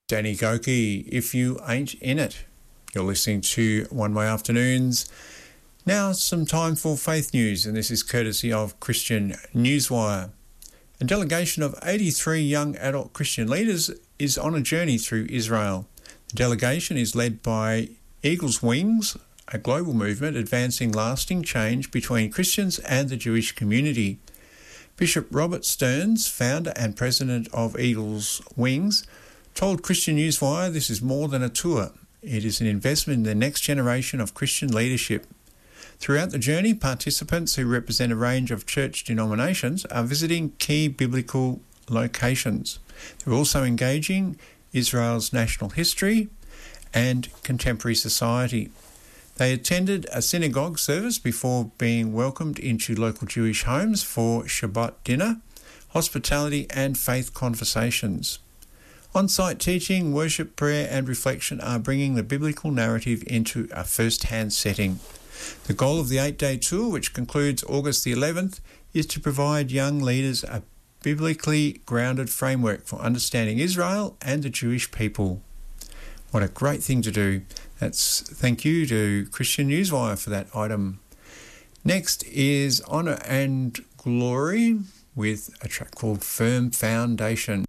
Danny Goki, If You Ain't In It. You're listening to One Way Afternoons. Now some time for faith news, and this is courtesy of Christian Newswire. A delegation of 83 young adult Christian leaders is on a journey through Israel. The delegation is led by Eagle's Wings, a global movement advancing lasting change between Christians and the Jewish community. Bishop Robert Stearns, founder and president of Eagle's Wings, told Christian Newswire this is more than a tour. It is an investment in the next generation of Christian leadership. Throughout the journey, participants who represent a range of church denominations are visiting key biblical locations. They're also engaging Israel's national history and contemporary society. They attended a synagogue service before being welcomed into local Jewish homes for Shabbat dinner, hospitality and faith conversations. On-site teaching, worship, prayer and reflection are bringing the biblical narrative into a first-hand setting. The goal of the 8-day tour, which concludes August the 11th, is to provide young leaders a biblically grounded framework for understanding Israel and the Jewish people. What a great thing to do. Thank you to Christian Newswire for that item. Next is Honour and Glory with a track called Firm Foundation.